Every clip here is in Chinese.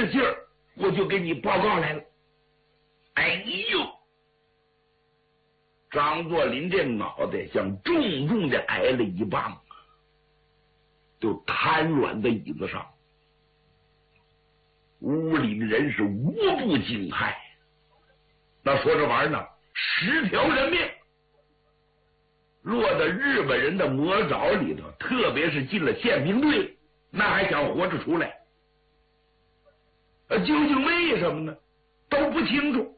着劲儿，我就给你报告来了。哎呦，张作霖这脑袋像重重的挨了一棒，就瘫软在椅子上。屋里的人是无不惊骇。那说这玩意儿呢，10条人命落到日本人的魔爪里头，特别是进了宪兵队，那还想活着出来？究竟为什么呢？都不清楚。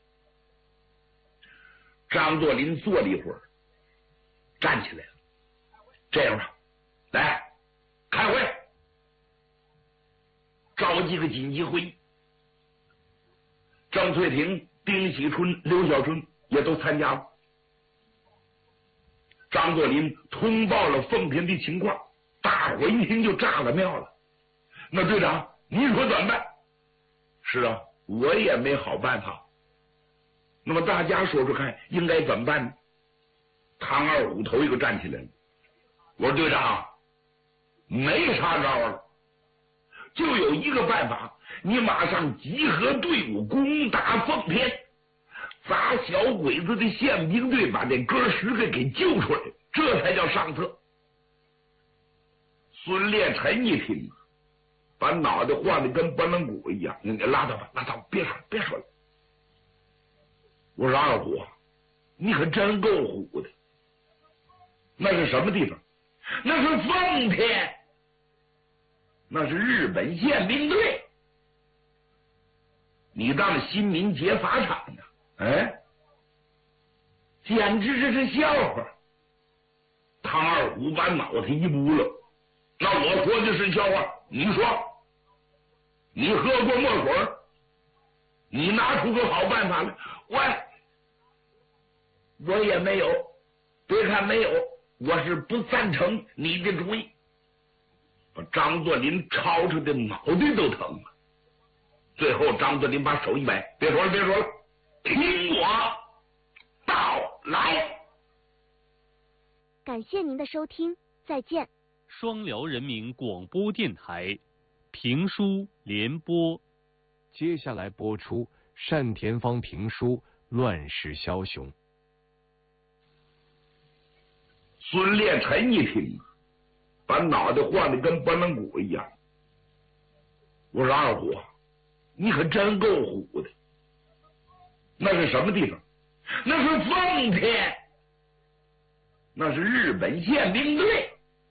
张作霖坐了一会儿，站起来了。这样吧，来开会，召集个紧急会议。郑翠婷、丁喜春、刘小春也都参加了。张作霖通报了奉天的情况，大伙一听就炸了庙了。那队长，您说怎么办？是啊，我也没好办法。那么大家说说看，应该怎么办呢？唐二虎头一个站起来了，我说队长，没啥招了，就有一个办法，你马上集合队伍攻打奉天，砸小鬼子的宪兵队，把这哥10个给救出来，这才叫上策。孙烈臣一听，把脑袋晃得跟拨浪鼓一样，你拉倒吧，拉倒，别说了。我说二虎，你可真够虎的。那是什么地方？那是奉天，那是日本宪兵队。你当新民劫法场呢？哎，简直这是笑话。唐二虎把脑袋一拨了，那我说的是笑话，你说，你喝过墨水，你拿出个好办法来。我也没有，别看没有，我是不赞成你的主意。把张作霖吵吵的脑袋都疼了。最后张作霖把手一摆，别说了，听我道来。 感谢您的收听，再见。 双辽人民广播电台评书联播， 接下来播出单田芳评书《乱世枭雄》。 孙烈臣一听，把脑袋晃得跟拨浪鼓一样。我说二虎，你可真够虎的。那是什么地方？那是奉天，那是日本宪兵队。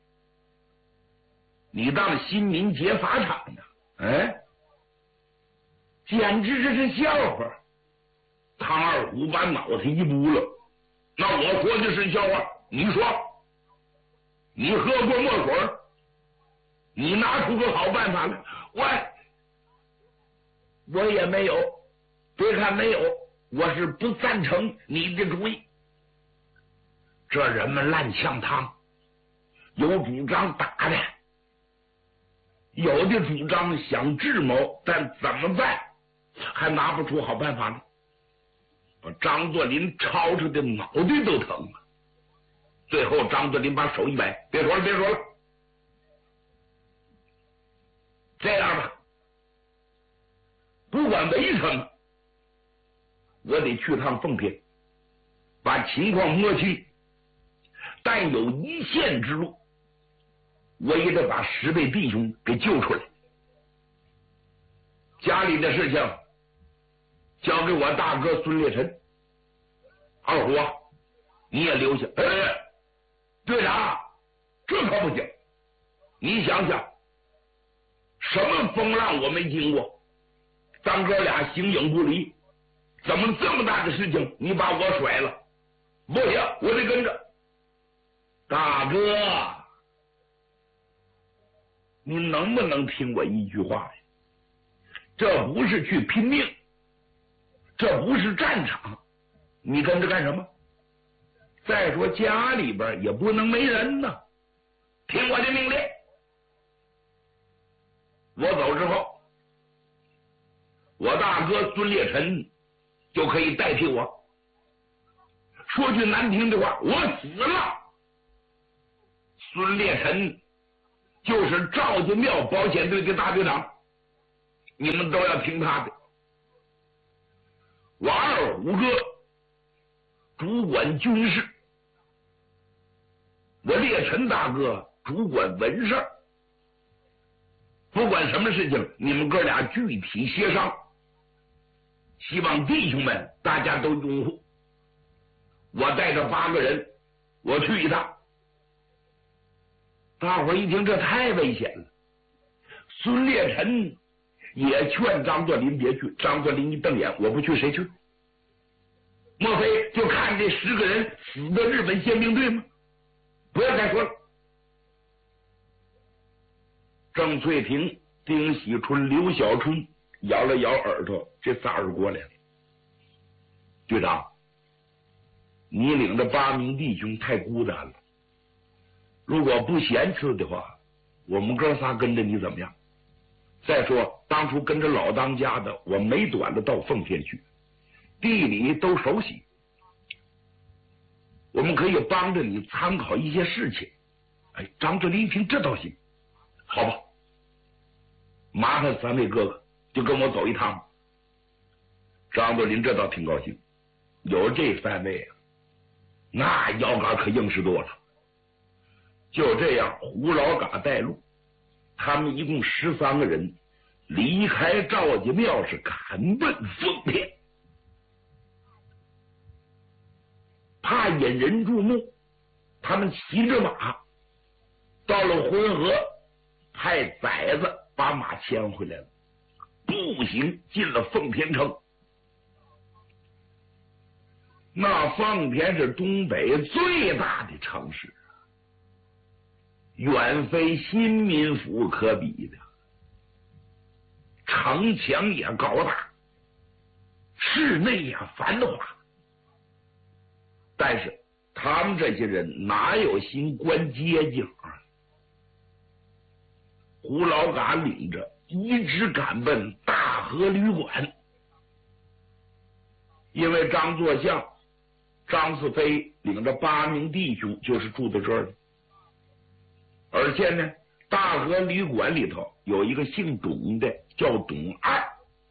你当新民劫法场呢？哎，简直这是笑话。唐二虎把脑袋一拨了，那我说的是笑话，你说，你喝过墨水，你拿出个好办法来。我也没有，别看没有，我是不赞成你的主意。这人们烂呛汤，有主张打的，有的主张想智谋，但怎么办还拿不出好办法来。把张作霖吵吵的脑袋都疼了。最后张作霖把手一摆，别说了，这样吧，不管为什么，我得去趟奉天，把情况摸清，但有一线之路，我也得把10位弟兄给救出来。家里的事情交给我大哥孙烈臣，二虎啊，你也留下。队长，这可不行！你想想，什么风浪我没经过，咱哥俩形影不离，怎么这么大的事情你把我甩了？不行，我得跟着。大哥，你能不能听我一句话呀？这不是去拼命，这不是战场，你跟着干什么？再说家里边也不能没人呢，听我的命令。我走之后，我大哥孙烈臣就可以代替我。说句难听的话，我死了，孙烈臣就是赵家庙保险队的大队长。 你们都要听他的。我二虎哥主管军事，我烈臣大哥主管文事，不管什么事情，你们哥俩具体协商，希望弟兄们大家都拥护。我带着8个人，我去一趟。大伙儿一听，这太危险了。孙烈臣也劝张作霖别去，张作霖一瞪眼，我不去谁去？莫非就看这10个人死的日本宪兵队吗？不要再说了。郑翠萍、丁喜春、刘小春摇了摇耳朵，这仨人过来了。队长，你领着8名弟兄太孤单了，如果不嫌弃的话，我们哥仨跟着你怎么样？再说当初跟着老当家的，我没短的到奉天去，地理都熟悉，我们可以帮着你参考一些事情。哎，张作霖一听，这倒行，好吧，麻烦3位哥哥就跟我走一趟。张作霖这倒挺高兴，有这3位啊，那腰杆可硬实多了。就这样，胡老嘎带路，他们一共13个人离开赵家庙，是赶奔奉天。怕引人注目，他们骑着马到了浑河，派崽子把马牵回来了，步行进了奉天城。那奉天是东北最大的城市，远非新民府可比的，城墙也高大，室内也繁华。但是他们这些人哪有心观街景啊？胡老嘎领着一直赶奔大河旅馆，因为张作相、张四飞领着8名弟兄就是住在这儿的。而且呢，大河旅馆里头有一个姓董的，叫董二，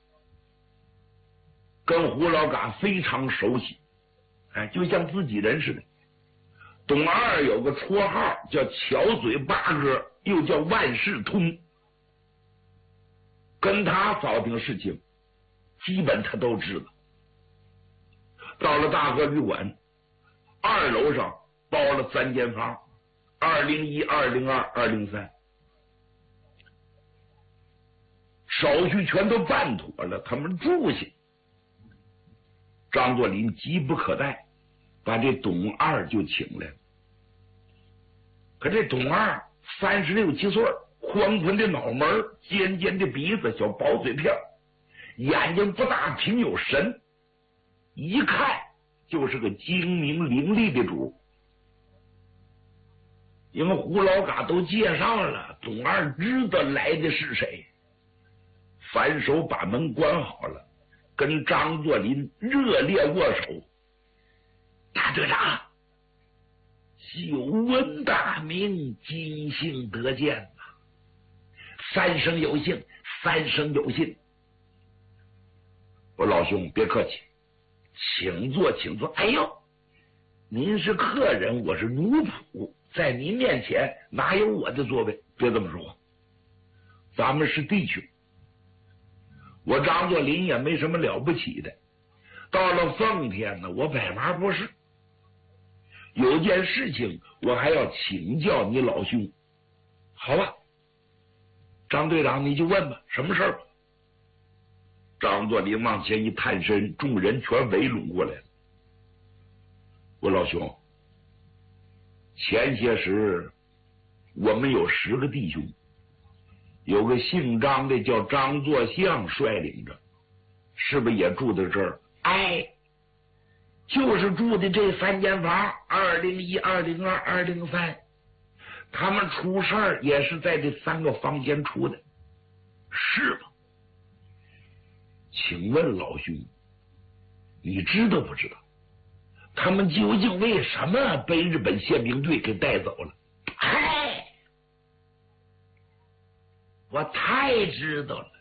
跟胡老嘎非常熟悉，哎，就像自己人似的。董二有个绰号叫巧嘴八哥，又叫万事通，跟他扫听事情基本他都知道。到了大河旅馆，2楼上包了3间房，201、202、203，手续全都办妥了，他们住下。张作霖急不可待，把这董二就请来了。可这董二36、7岁，宽宽的脑门，尖尖的鼻子，小薄嘴片，眼睛不大，挺有神，一看就是个精明伶俐的主。因为胡老嘎都介绍了，董二知道来的是谁，反手把门关好了，跟张作霖热烈握手。大队长，久闻大名，今幸得见呐，3生有幸，3生有幸。我老兄别客气，请坐请坐。哎呦，您是客人，我是奴仆，在您面前哪有我的座位？别这么说话，咱们是弟兄。我张作霖也没什么了不起的，到了奉天呢，我百忙不是，有件事情我还要请教你老兄。好吧，张队长你就问吧，什么事儿？张作霖往前一探身，众人全围拢过来了。我老兄，前些时我们有10个弟兄，有个姓张的叫张作相率领着，是不是也住在这儿？哎，就是住的这3间房，201、202、203。他们出事儿也是在这3个房间出的，是吗？请问老兄，你知道不知道他们究竟为什么被日本宪兵队给带走了？哎，我太知道了。